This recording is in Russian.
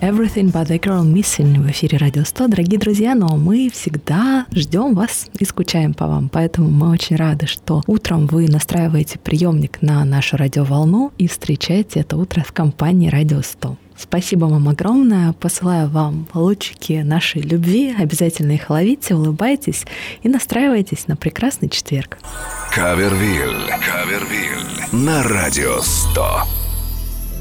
Everything But The Girl Missing в эфире Радио 100. Дорогие друзья, но мы всегда ждем вас и скучаем по вам, поэтому мы очень рады, что утром вы настраиваете приемник на нашу радиоволну и встречаете это утро в компании Радио 100. Спасибо вам огромное. Посылаю вам лучики нашей любви. Обязательно их ловите, улыбайтесь и настраивайтесь на прекрасный четверг. Кавервиль на Радио 100.